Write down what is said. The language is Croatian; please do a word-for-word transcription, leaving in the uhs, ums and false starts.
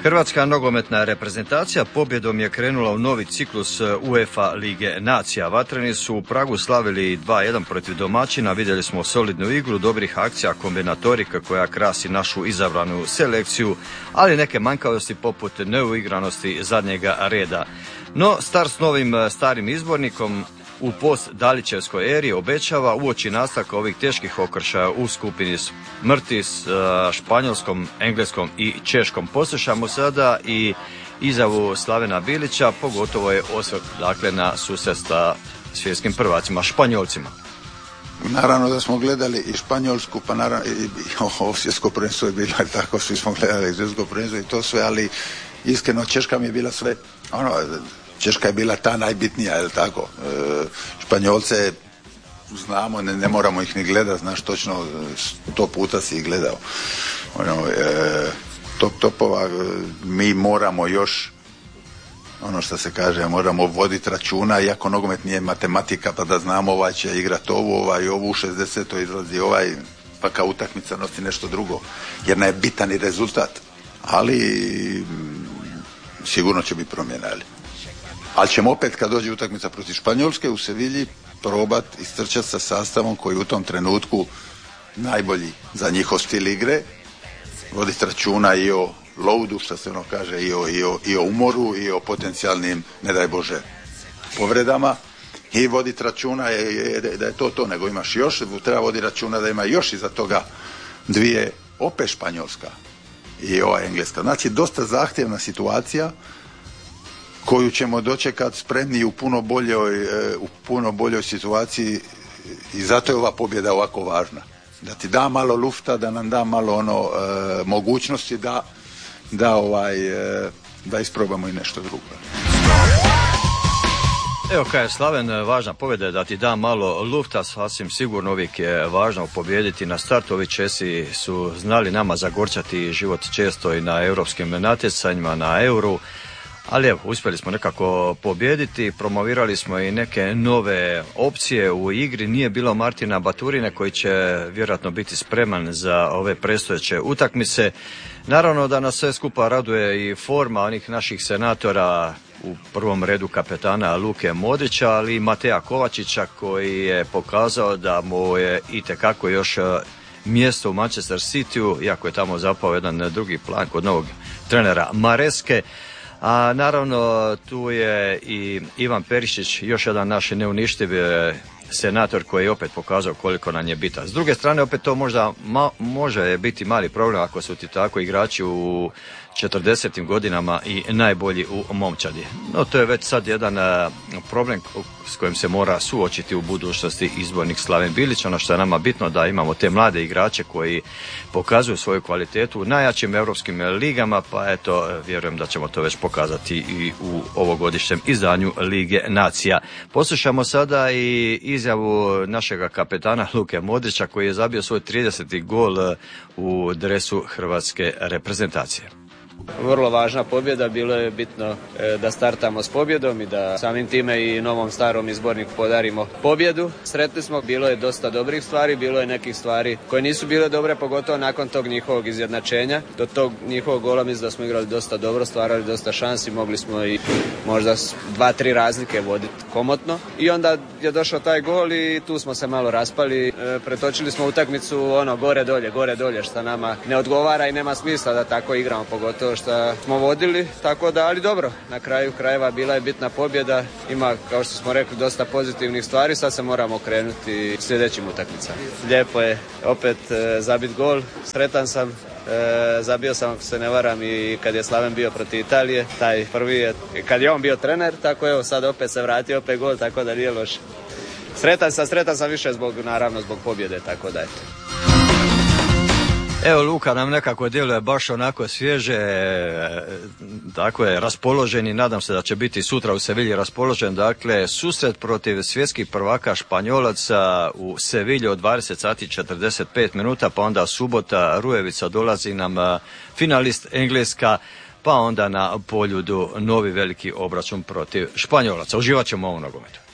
Hrvatska nogometna reprezentacija pobjedom je krenula u novi ciklus UEFA Lige nacija. Vatreni su u Pragu slavili dva jedan protiv domaćina, vidjeli smo solidnu igru, dobrih akcija, kombinatorika koja krasi našu izabranu selekciju, ali neke manjkavosti poput neuigranosti zadnjega reda. No, star s novim starim izbornikom u post-Dalićevskoj eri obećava uoči nastavka ovih teških okršaja u skupini smrti s Španjolskom, Engleskom i Češkom. Poslušamo sada i izjavu Slavena Bilića, pogotovo je osvrt dakle, na susret sa svjetskim prvacima, Španjolcima. Naravno da smo gledali i Španjolsku, pa naravno i, i ovo svjetsko prvenstvo je bilo tako, svi smo gledali svjetsko prvenstvo i to sve, ali iskreno Češka mi je bila sve, ono, Češka je bila ta najbitnija, je li tako? E, Španjolce znamo, ne, ne moramo ih ni gledati, znaš točno, sto puta si ih gledao. Ono, e, top topova, mi moramo još, ono što se kaže, moramo voditi računa, iako nogomet nije matematika, pa da znamo ovaj će igrati ovu, ovaj ovu, u šezdesetoj izlazi ovaj, pa kao utakmica nosi nešto drugo, jer nam je bitan i rezultat, ali sigurno će biti promjena, ali. Ali ćemo opet kad dođe utakmica protiv Španjolske u Sevilji probati istrčati sa sastavom koji u tom trenutku najbolji za njihov stil igre, voditi računa i o loadu, što se ono kaže, i o, i o, i o umoru i o potencijalnim, ne daj Bože, povredama, i voditi računa je, je, da je to to, nego imaš još, treba voditi računa da ima još iza toga dvije, opet Španjolska i ova Engleska. Znači dosta zahtjevna situacija koju ćemo dočekati spremni u puno boljoj, u puno boljoj situaciji, i zato je ova pobjeda ovako važna. Da ti da malo lufta, da nam da malo ono e, mogućnosti da, da, ovaj, e, da isprobamo i nešto drugo. Evo kaj je Slaven, važna pobjeda je da ti da malo lufta, sasvim sigurno uvijek je važno pobijediti na startu. Ovi Česi su znali nama zagorčati život često i na europskim natjecanjima, na Euru. Ali evo, uspjeli smo nekako pobijediti, promovirali smo i neke nove opcije u igri, nije bilo Martina Baturine koji će vjerojatno biti spreman za ove predstojeće utakmice. Naravno da nas sve skupa raduje i forma onih naših senatora, u prvom redu kapetana Luke Modrića, ali i Mateja Kovačića koji je pokazao da mu je itekako još mjesto u Manchester Cityu, iako je tamo zapao jedan drugi plan kod novog trenera Mareske. A naravno tu je i Ivan Perišić, još jedan naš neuništiv senator koji je opet pokazao koliko nam je bitan. S druge strane opet to možda ma, može biti mali problem ako su ti tako igrači u četrdesetim godinama i najbolji u momčadi. No to je već sad jedan uh, problem s kojim se mora suočiti u budućnosti izbornik Slaven Bilić. Ono što je nama bitno da imamo te mlade igrače koji pokazuju svoju kvalitetu u najjačim europskim ligama, pa eto, vjerujem da ćemo to već pokazati i u ovogodišnjem izdanju Lige nacija. Poslušamo sada i izjavu našega kapetana Luke Modrića koji je zabio svoj trideseti gol u dresu hrvatske reprezentacije. Vrlo važna pobjeda, bilo je bitno da startamo s pobjedom i da samim time i novom starom izborniku podarimo pobjedu. Sretni smo, bilo je dosta dobrih stvari, bilo je nekih stvari koje nisu bile dobre, pogotovo nakon tog njihovog izjednačenja. Do tog njihovog gola mislim da smo igrali dosta dobro, stvarali dosta šansi, mogli smo i možda dva, tri razlike voditi komotno. I onda je došao taj gol i tu smo se malo raspali, e, pretočili smo utakmicu ono gore dolje, gore dolje, što nama ne odgovara i nema smisla da tako igramo, pogotovo što smo vodili, tako da, ali dobro, na kraju krajeva bila je bitna pobjeda, ima, kao što smo rekli, dosta pozitivnih stvari, sad se moramo krenuti sljedećim utakmicama. Lijepo je opet e, zabit gol, sretan sam, e, zabio sam, ako se ne varam, i kad je Slaven bio protiv Italije, taj prvi je, kad je on bio trener, tako evo, sad opet se vratio, opet gol, tako da nije loše. Sretan sam, sretan sam više zbog, naravno, zbog pobjede, tako da eto. Evo, Luka nam nekako djeluje baš onako svježe, tako je, raspoloženi, nadam se da će biti sutra u Sevilji raspoložen, dakle, susret protiv svjetskih prvaka Španjolaca u Sevilji od dvadeset sati i četrdeset pet minuta, pa onda subota, Rujevica, dolazi nam finalist Engleska, pa onda na Poljudu novi veliki obračun protiv Španjolaca. Uživat ćemo u ovom nogometu.